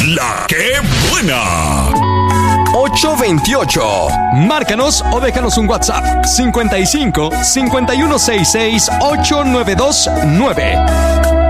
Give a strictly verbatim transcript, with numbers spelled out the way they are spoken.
La que buena. ocho veintiocho. Márcanos o déjanos un WhatsApp. cincuenta y cinco, cincuenta y uno sesenta y seis, ochocientos noventa y dos nueve.